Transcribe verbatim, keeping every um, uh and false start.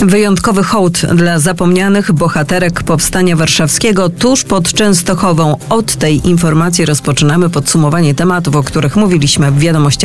Wyjątkowy hołd dla zapomnianych bohaterek Powstania Warszawskiego tuż pod Częstochową. Od tej informacji rozpoczynamy podsumowanie tematów, o których mówiliśmy w Wiadomościach